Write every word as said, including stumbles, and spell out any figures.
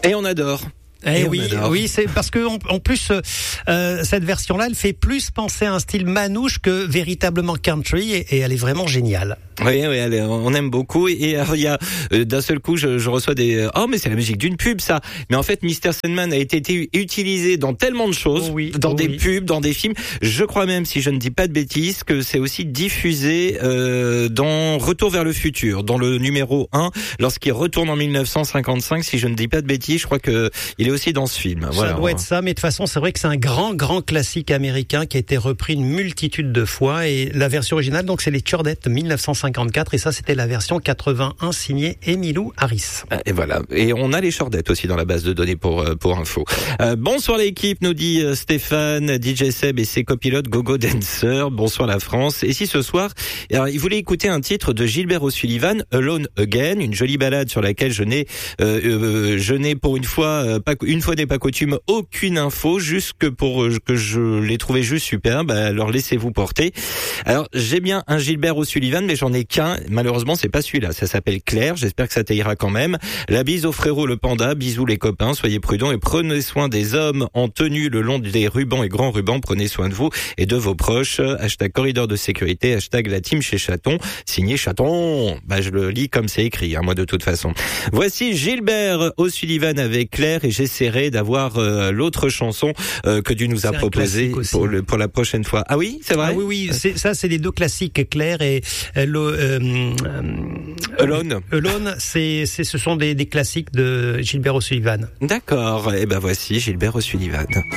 Et on adore. Eh oui, oui, c'est parce que en, en plus euh, cette version-là, elle fait plus penser à un style manouche que véritablement country, et, et elle est vraiment géniale. Oui, oui, allez, on aime beaucoup. Et alors, il y a euh, d'un seul coup, je, je reçois des oh mais c'est la musique d'une pub, ça. Mais en fait, mister Sandman a été, été utilisé dans tellement de choses, oh oui, dans oh des oui. pubs, dans des films. Je crois même, si je ne dis pas de bêtises, que c'est aussi diffusé euh, dans Retour vers le futur, dans le numéro un, lorsqu'il retourne en dix-neuf cent cinquante-cinq. Si je ne dis pas de bêtises, je crois que il est aussi dans ce film. Ça voilà. doit être ça, mais de toute façon, c'est vrai que c'est un grand, grand classique américain qui a été repris une multitude de fois. Et la version originale, donc, c'est les Chordettes de dix-neuf cent cinquante-quatre, et ça, c'était la version quatre-vingt-un signée Emmylou Harris. Et voilà. Et on a les Chordettes aussi dans la base de données pour pour info. Euh, bonsoir l'équipe, nous dit euh, Stéphane, D J Seb et ses copilotes Gogo Dancer. Bonsoir la France. Et si ce soir, alors, il voulait écouter un titre de Gilbert O'Sullivan, Alone Again, une jolie balade sur laquelle je n'ai, euh, euh, je n'ai pour une fois, euh, pas une fois n'est pas coutume, aucune info, juste que pour euh, que je l'ai trouvé juste superbe. Alors laissez-vous porter. Alors j'ai bien un Gilbert O'Sullivan, mais j'en ai qu'un. Malheureusement, c'est pas celui-là. Ça s'appelle Claire. J'espère que ça t'ira quand même. La bise au frérot le panda. Bisous les copains. Soyez prudents et prenez soin des hommes en tenue le long des rubans et grands rubans. Prenez soin de vous et de vos proches. Hashtag corridor de sécurité. Hashtag la team chez Chaton. Signé Chaton. Bah, je le lis comme c'est écrit, hein, moi de toute façon. Voici Gilbert O'Sullivan avec Claire, et j'essaierai d'avoir euh, l'autre chanson euh, que tu nous as proposée pour, le, pour la prochaine fois. Ah oui, c'est vrai. Ah oui, oui, c'est, ça c'est les deux classiques, Claire et euh, le, euh, Alone. Alone, c'est, c'est, ce sont des, des classiques de Gilbert O'Sullivan. D'accord. Et ben voici Gilbert O'Sullivan.